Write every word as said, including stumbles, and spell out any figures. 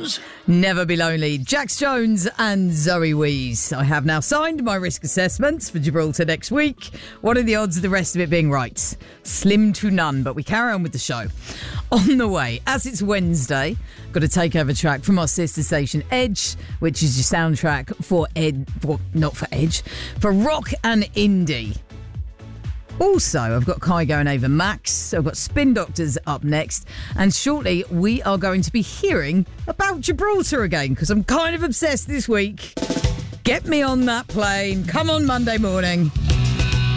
Jones. Never Be Lonely, Jax Jones and Zoe Wees. I have now signed my risk assessments for Gibraltar next week. What are the odds of the rest of it being right? Slim to none, but we carry on with the show. On the way, as it's Wednesday, got a takeover track from our sister station Edge, which is your soundtrack for Ed, for, not for Edge, for rock and indie. Also, I've got Kygo and Ava Max. I've got Spin Doctors up next. And shortly, we are going to be hearing about Gibraltar again, because I'm kind of obsessed this week. Get me on that plane. Come on Monday morning.